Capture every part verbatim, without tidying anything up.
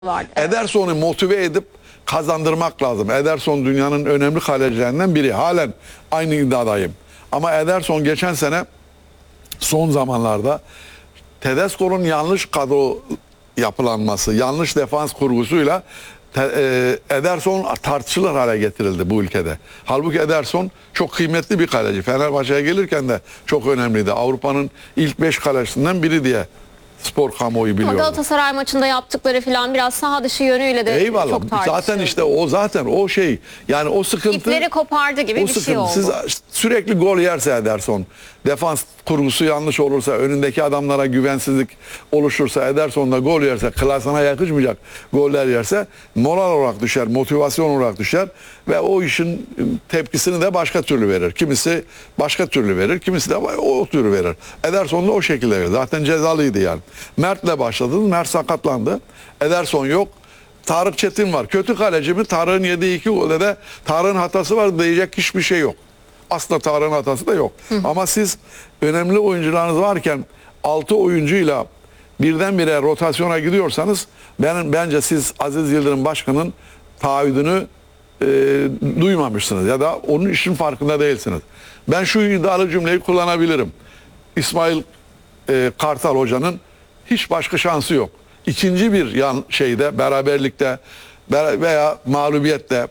vardı. Evet. Ederson'u motive edip kazandırmak lazım. Ederson dünyanın önemli kalecilerinden biri. Halen aynı iddiadayım. Ama Ederson geçen sene son zamanlarda Tedesco'nun yanlış kadro yapılanması, yanlış defans kurgusuyla e, Ederson tartışılır hale getirildi bu ülkede. Halbuki Ederson çok kıymetli bir kaleci. Fenerbahçe'ye gelirken de çok önemliydi. Avrupa'nın ilk beş kalecisinden biri diye spor kamuoyu biliyordu. Galatasaray maçında yaptıkları falan biraz saha dışı yönüyle de Eyvallah. çok tartışıldı. Zaten işte o zaten o şey yani o sıkıntı. İpleri kopardı gibi o bir sıkıntı. şey oldu. Siz sürekli gol yerse Ederson, defans kurgusu yanlış olursa, önündeki adamlara güvensizlik oluşursa, Ederson da gol yerse, klasına yakışmayacak goller yerse moral olarak düşer, motivasyon olarak düşer ve o işin tepkisini de başka türlü verir. Kimisi başka türlü verir, kimisi de o türlü verir. Ederson da o şekilde verir. Zaten cezalıydı yani. Mert'le başladınız. Mert sakatlandı. Ederson yok. Tarık Çetin var. Kötü kaleci mi? Tarık'ın yediği iki golde de Tarık'ın hatası var diyecek hiçbir şey yok. Aslında Tarık'ın hatası da yok. Hı. Ama siz önemli oyuncularınız varken altı oyuncuyla birdenbire rotasyona gidiyorsanız ben, bence siz Aziz Yıldırım Başkan'ın taahhüdünü e, duymamışsınız ya da onun işin farkında değilsiniz. Ben şu iddialı cümleyi kullanabilirim. İsmail e, Kartal Hoca'nın hiç başka şansı yok. İkinci bir yan şeyde, beraberlikte veya mağlubiyette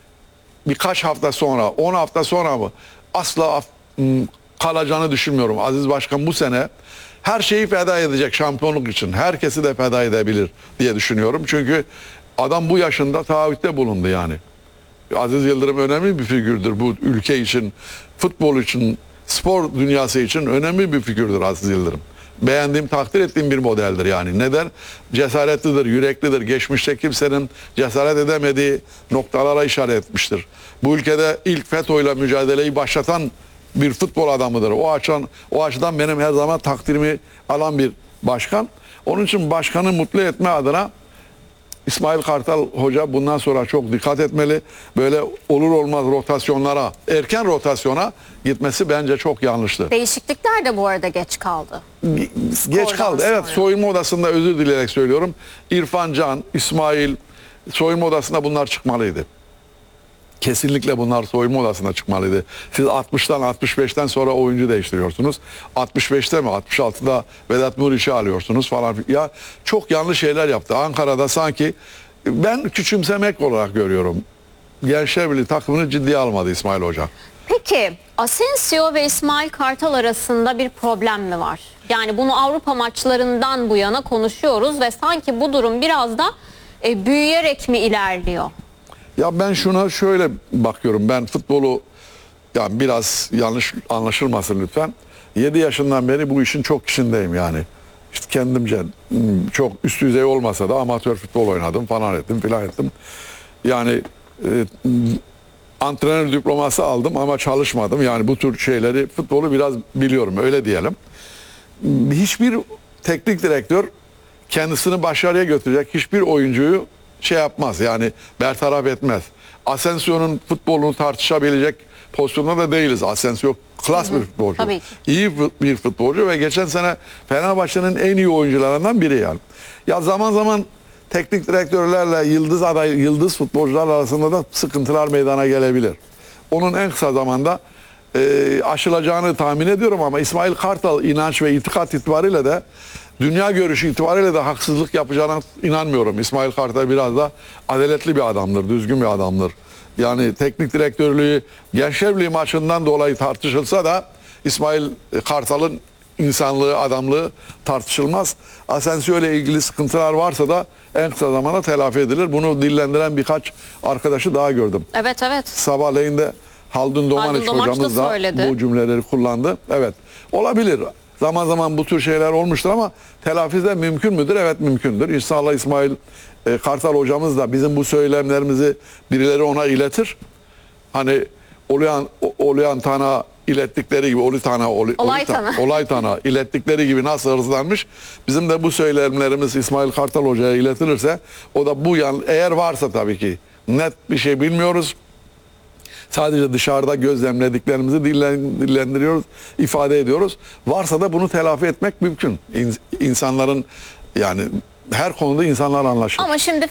birkaç hafta sonra, on hafta sonra mı asla kalacağını düşünmüyorum. Aziz Başkan bu sene her şeyi feda edecek şampiyonluk için. Herkesi de feda edebilir diye düşünüyorum. Çünkü adam bu yaşında taahhütte bulundu yani. Aziz Yıldırım önemli bir figürdür bu ülke için, futbol için, spor dünyası için önemli bir figürdür Aziz Yıldırım. Beğendiğim, takdir ettiğim bir modeldir yani. Neden? Cesaretlidir, yüreklidir. Geçmişte kimsenin cesaret edemediği noktalara işaret etmiştir. Bu ülkede ilk FETÖ'yle mücadeleyi başlatan bir futbol adamıdır. O açıdan, o açıdan benim her zaman takdirimi alan bir başkan. Onun için başkanı mutlu etme adına İsmail Kartal Hoca bundan sonra çok dikkat etmeli. Böyle olur olmaz rotasyonlara, erken rotasyona gitmesi bence çok yanlıştı. Değişiklikler de bu arada geç kaldı. Geç Oradan kaldı. Evet, sonra. soyunma odasında özür dileyerek söylüyorum. İrfan Can, İsmail soyunma odasında bunlar çıkmalıydı. Kesinlikle bunlar soyunma odasında çıkmalıydı. Siz altmıştan altmış beşten sonra oyuncu değiştiriyorsunuz. altmış beşte mi altmış altıda Vedat Muriç'i alıyorsunuz falan. Ya çok yanlış şeyler yaptı. Ankara'da sanki ben küçümsemek olarak görüyorum. Gençler Birliği takımını ciddiye almadı İsmail Hoca. Peki Asensio ve İsmail Kartal arasında bir problem mi var? Yani bunu Avrupa maçlarından bu yana konuşuyoruz ve sanki bu durum biraz da e, büyüyerek mi ilerliyor? Ya ben şuna şöyle bakıyorum. Ben futbolu yani biraz yanlış anlaşılmasın lütfen. yedi yaşından beri bu işin çok içindeyim yani. İşte kendimce çok üst düzey olmasa da amatör futbol oynadım falan ettim filan ettim. Yani e, antrenör diploması aldım ama çalışmadım. Yani bu tür şeyleri, futbolu biraz biliyorum öyle diyelim. Hiçbir teknik direktör kendisini başarıya götürecek hiçbir oyuncuyu şey yapmaz yani bertaraf etmez. Asensio'nun futbolunu tartışabilecek pozisyonda da değiliz. Asensio klas hı hı. bir futbolcu. Tabii. İyi bir futbolcu ve geçen sene Fenerbahçe'nin en iyi oyuncularından biri yani. Ya zaman zaman teknik direktörlerle yıldız aday, yıldız futbolcular arasında da sıkıntılar meydana gelebilir. Onun en kısa zamanda e, aşılacağını tahmin ediyorum ama İsmail Kartal inanç ve itikat itibariyle de dünya görüşü itibariyle de haksızlık yapacağına inanmıyorum. İsmail Kartal biraz da adaletli bir adamdır, düzgün bir adamdır. Yani teknik direktörlüğü Gençler Birliği maçından dolayı tartışılsa da İsmail Kartal'ın insanlığı, adamlığı tartışılmaz. Asensio ile ilgili sıkıntılar varsa da en kısa zamanda telafi edilir. Bunu dillendiren birkaç arkadaşı daha gördüm. Evet evet. Sabahleyin de Haldun Domaniç Haldun hocamız da, da bu cümleleri kullandı. Evet, olabilir. Zaman zaman bu tür şeyler olmuştur ama telafisi de mümkün müdür? Evet, mümkündür. İnşallah İsmail e, Kartal hocamız da bizim bu söylemlerimizi birileri ona iletir. Hani Olyan Olyantan'a ilettikleri gibi Olitana Oli, Olaytan'a Olaytan'a ilettikleri gibi nasıl hırslanmış? Bizim de bu söylemlerimiz İsmail Kartal hocaya iletilirse o da bu yan eğer varsa tabii ki net bir şey bilmiyoruz. Sadece dışarıda gözlemlediklerimizi dillendiriyoruz, ifade ediyoruz. Varsa da bunu telafi etmek mümkün. İnsanların yani her konuda insanlar anlaşır. Ama şimdi